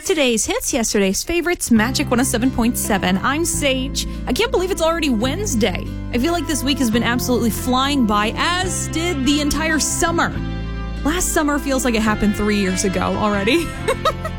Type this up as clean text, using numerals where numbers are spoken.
Today's hits, yesterday's favorites, Magic 107.7. I'm Sage. I can't believe it's already Wednesday. I feel like this week has been absolutely flying by, as did the entire summer. Last summer feels like it happened 3 years ago already.